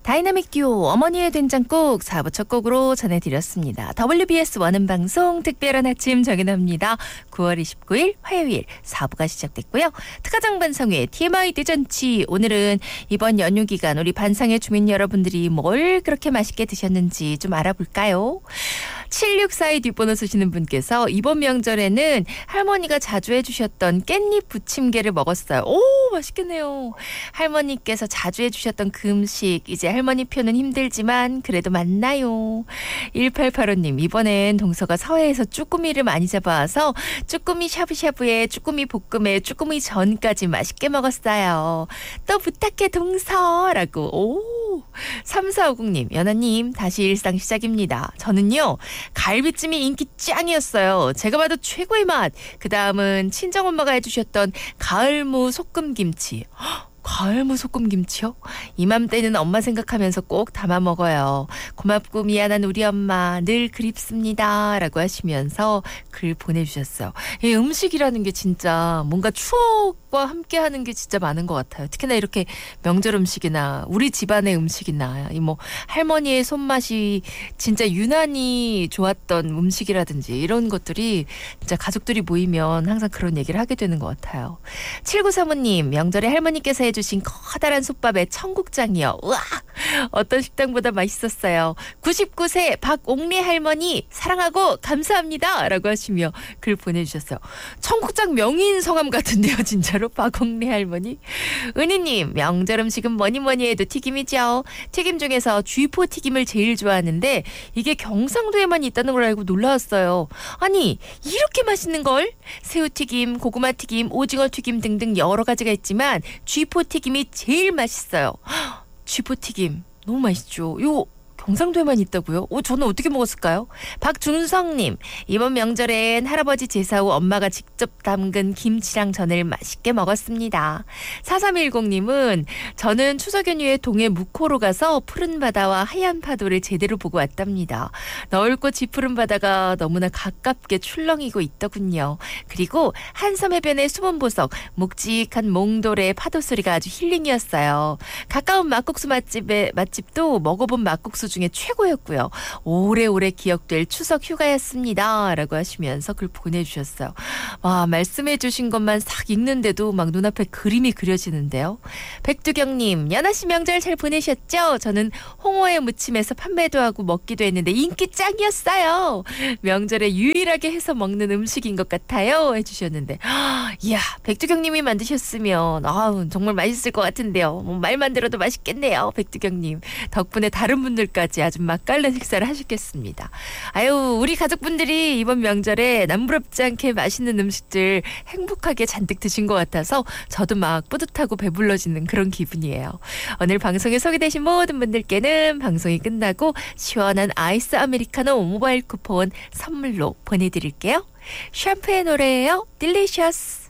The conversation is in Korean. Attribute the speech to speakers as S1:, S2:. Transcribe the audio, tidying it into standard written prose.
S1: 다이나믹 듀오 어머니의 된장국 4부 첫 곡으로 전해드렸습니다. WBS 원음방송 특별한 아침 정연합니다. 9월 29일 화요일 4부가 시작됐고요. 특가장 반상회 TMI 대잔치. 오늘은 이번 연휴 기간 우리 반상회 주민 여러분들이 뭘 그렇게 맛있게 드셨는지 좀 알아볼까요? 7642 뒷번호 쓰시는 분께서 이번 명절에는 할머니가 자주 해주셨던 깻잎 부침개를 먹었어요. 오, 맛있겠네요. 할머니께서 자주 해주셨던 그 음식 이제 할머니 표는 힘들지만 그래도 맛나요. 1885님 이번엔 동서가 서해에서 쭈꾸미를 많이 잡아와서 쭈꾸미 샤브샤브에 쭈꾸미 볶음에 쭈꾸미 전까지 맛있게 먹었어요. 또 부탁해 동서라고. 오, 3450님 연하님 다시 일상 시작입니다. 저는요 갈비찜이 인기 짱이었어요. 제가 봐도 최고의 맛. 그 다음은 친정엄마가 해주셨던 가을무 소금김치. 가을무 소금김치요? 이맘때는 엄마 생각하면서 꼭 담아 먹어요. 고맙고 미안한 우리 엄마 늘 그립습니다 라고 하시면서 글 보내주셨어요. 이 음식이라는 게 진짜 뭔가 추억과 함께하는 게 진짜 많은 것 같아요. 특히나 이렇게 명절 음식이나 우리 집안의 음식이나 이 뭐 할머니의 손맛이 진짜 유난히 좋았던 음식이라든지 이런 것들이 진짜 가족들이 모이면 항상 그런 얘기를 하게 되는 것 같아요. 7935님 명절에 할머니께서 해주신 커다란 솥밥에 청국장이요. 우와! 어떤 식당보다 맛있었어요. 99세 박옥리 할머니 사랑하고 감사합니다 라고 하시며 글 보내주셨어요. 청국장 명인 성함 같은데요 진짜로 박옥리 할머니. 은희님 명절 음식은 뭐니 해도 튀김이죠. 튀김 중에서 쥐포 튀김을 제일 좋아하는데 이게 경상도에만 있다는 걸 알고 놀라웠어요. 아니 이렇게 맛있는 걸? 새우튀김, 고구마튀김, 오징어튀김 등등 여러 가지가 있지만 쥐포 튀김이 제일 맛있어요. 쥐포튀김 너무 맛있죠. 요 경상도에만 있다고요? 저는 어떻게 먹었을까요? 박준성님 이번 명절엔 할아버지 제사 후 엄마가 직접 담근 김치랑 전을 맛있게 먹었습니다. 4310님은 저는 추석 연휴에 동해 묵호로 가서 푸른 바다와 하얀 파도를 제대로 보고 왔답니다. 넓고 짙푸른 바다가 너무나 가깝게 출렁이고 있더군요. 그리고 한섬 해변의 숨은 보석 묵직한 몽돌의 파도 소리가 아주 힐링이었어요. 가까운 막국수 맛집도 먹어본 막국수 중에 최고였고요. 오래오래 기억될 추석 휴가였습니다 라고 하시면서 글 보내주셨어요. 와, 말씀해 주신 것만 싹 읽는데도 막 눈앞에 그림이 그려지는데요. 백두경님 연하씨 명절 잘 보내셨죠? 저는 홍어에 무침해서 판매도 하고 먹기도 했는데 인기 짱이었어요. 명절에 유일하게 해서 먹는 음식인 것 같아요 해주셨는데 이야 백두경님이 만드셨으면 정말 맛있을 것 같은데요. 말만 들어도 맛있겠네요. 백두경님 덕분에 다른 분들까지 아주 맛깔난 식사를 하셨겠습니다. 아유 우리 가족분들이 이번 명절에 남부럽지 않게 맛있는 음식들 행복하게 잔뜩 드신 것 같아서 저도 막 뿌듯하고 배불러지는 그런 기분이에요. 오늘 방송에 소개되신 모든 분들께는 방송이 끝나고 시원한 아이스 아메리카노 모바일 쿠폰 선물로 보내드릴게요. 샴푸의 노래예요. 딜리셔스.